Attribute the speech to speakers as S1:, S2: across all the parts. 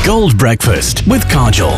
S1: Gold Breakfast with Kajol.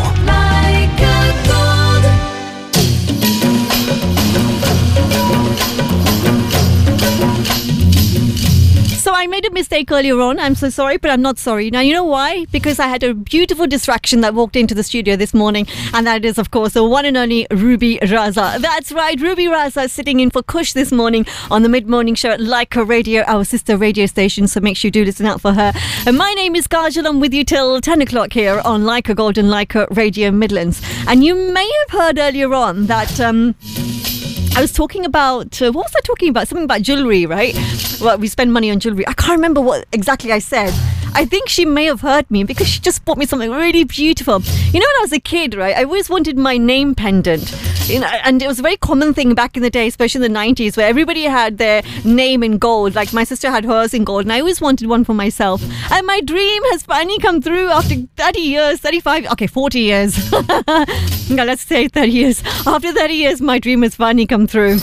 S2: So I made a mistake earlier on. I'm so sorry, but I'm not sorry. Now, you know why? Because I had a beautiful distraction that walked into the studio this morning, and that is, of course, the one and only Ruby Raza. That's right, Ruby Raza is sitting in for Kush this morning on the mid-morning show at Leica Radio, our sister radio station, so make sure you do listen out for her. And my name is Kajol. I'm with you till 10 o'clock here on Leica Gold and Leica Radio Midlands. And you may have heard earlier on that... I was talking about, what was I talking about? Something about jewellery, right? Well, we spend money on jewellery. I can't remember what exactly I said. I think she may have heard me because she just bought me something really beautiful. You know, when I was a kid, right, I always wanted my name pendant. You know, and it was a very common thing back in the day, especially in the 90s, where everybody had their name in gold. Like my sister had hers in gold, and I always wanted one for myself. And my dream has finally come through after 30 years, 35, okay, 40 years. No, let's say 30 years. After 30 years, my dream has finally come through.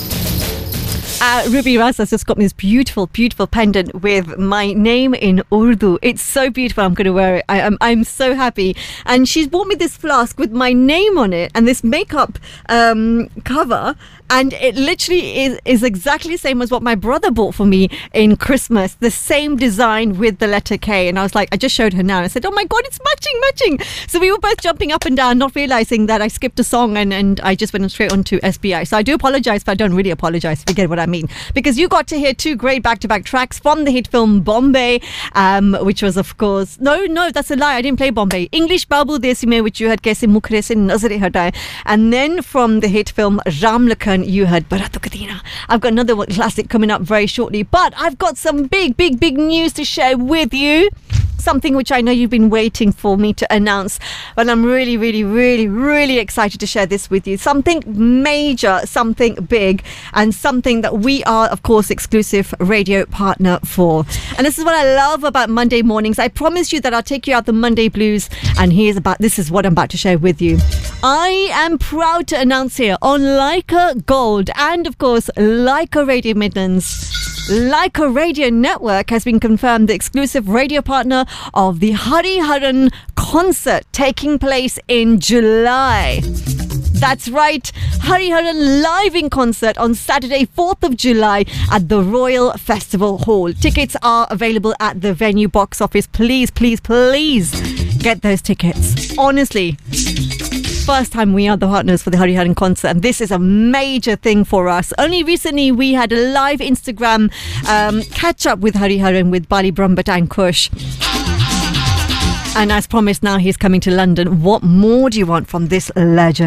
S2: Ruby Raza just got me this beautiful, beautiful pendant with my name in Urdu. It's so beautiful. I'm going to wear it. I'm so happy. And she's bought me this flask with my name on it and this makeup cover. And it literally is exactly the same as what my brother bought for me in Christmas. The same design with the letter K. And I was like, I just showed her now. And I said, oh my God, it's matching. So we were both jumping up and down, not realizing that I skipped a song and I just went straight on to SBI. So I do apologize, but I don't really apologize if you get what I mean. Because you got to hear two great back-to-back tracks from the hit film Bombay, which was, of course... No, that's a lie. I didn't play Bombay. English Babu Desi Mein, which you had Kaise Mukhre Se Nazare Hataye. And then from the hit film Ram Lakhan, you heard Barato Kadina. I've got another one classic coming up very shortly. But I've got some big news to share with you. Something which I know you've been waiting for me to announce. But I'm really excited to share this with you. Something major, something big, and something that we are, of course, exclusive radio partner for. And this is what I love about Monday mornings. I promise you that I'll take you out the Monday blues. And this is what I'm about to share with you. I am proud to announce here on Leica Gold and, of course, Leica Radio Midlands, Leica Radio Network has been confirmed the exclusive radio partner of the Hariharan concert taking place in July. That's right, Hariharan live in concert on Saturday, 4th of July at the Royal Festival Hall. Tickets are available at the venue box office. Please get those tickets. Honestly, first time we are the partners for the Hariharan concert, and this is a major thing for us. Only recently we had a live Instagram catch up with Hariharan with Bali Brahmbhatt and Kush. And as promised, now he's coming to London. What more do you want from this legend?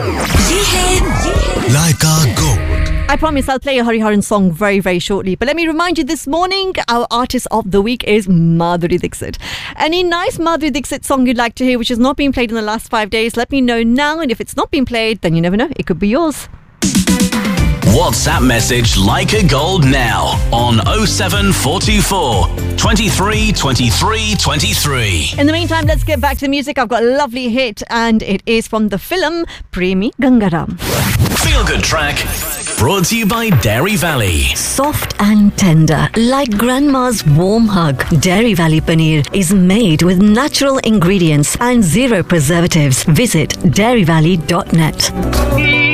S1: Leica Gold.
S2: I promise I'll play a Hariharan song very shortly. But let me remind you, this morning, our artist of the week is Madhuri Dixit. Any nice Madhuri Dixit song you'd like to hear which has not been played in the last 5 days, let me know now. And if it's not been played, then you never know. It could be yours.
S1: WhatsApp message Leica Gold now on 07424 23 23 23.
S2: In the meantime, let's get back to the music. I've got a lovely hit, and it is from the film Premi Gangaram.
S1: Feel good track brought to you by Dairy Valley.
S3: Soft and tender, like grandma's warm hug. Dairy Valley Paneer is made with natural ingredients and zero preservatives. Visit dairyvalley.net.